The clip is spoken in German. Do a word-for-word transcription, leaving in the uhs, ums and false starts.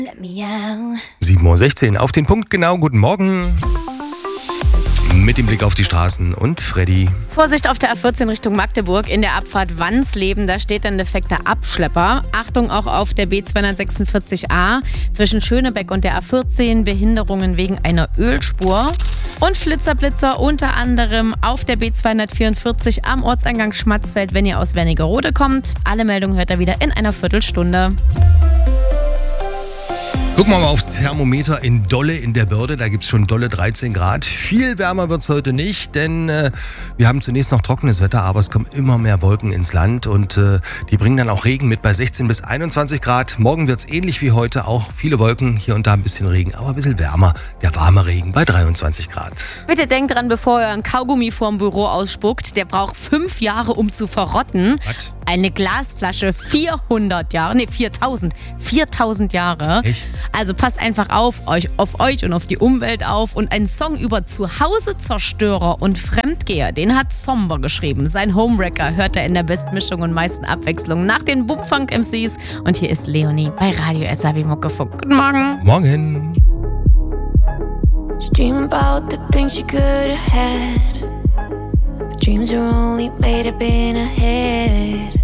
sieben Uhr sechzehn auf den Punkt genau. Guten Morgen. Mit dem Blick auf die Straßen und Freddy. Vorsicht auf der A vierzehn Richtung Magdeburg in der Abfahrt Wannsleben. Da steht ein defekter Abschlepper. Achtung auch auf der B zweihundertsechsundvierzig A zwischen Schönebeck und der A vierzehn. Behinderungen wegen einer Ölspur. Und Flitzer-Blitzer unter anderem auf der B zweihundertvierundvierzig am Ortseingang Schmatzfeld, wenn ihr aus Wernigerode kommt. Alle Meldungen hört ihr wieder in einer Viertelstunde. Gucken wir mal aufs Thermometer in Dolle in der Börde. Da gibt es schon dolle dreizehn Grad. Viel wärmer wird es heute nicht, denn äh, wir haben zunächst noch trockenes Wetter, aber es kommen immer mehr Wolken ins Land und äh, die bringen dann auch Regen mit bei sechzehn bis einundzwanzig Grad. Morgen wird es ähnlich wie heute, auch viele Wolken, hier und da ein bisschen Regen, aber ein bisschen wärmer. Der warme Regen bei dreiundzwanzig Grad. Bitte denkt dran, bevor ihr einen Kaugummi vorm Büro ausspuckt, der braucht fünf Jahre, um zu verrotten. Was? Eine Glasflasche vierhundert Jahre, nee viertausend, viertausend Jahre. Echt? Also passt einfach auf euch, auf euch und auf die Umwelt auf. Und ein Song über Zuhausezerstörer und Fremdgeher, den hat Somber geschrieben. Sein Homewrecker hört er in der Bestmischung und meisten Abwechslung nach den Bumfunk-M Cs. Und hier ist Leonie bei Radio S A W Muckefuck. Guten Morgen. Morgen. Dream about the things you could have had, but dreams are only made up in a head.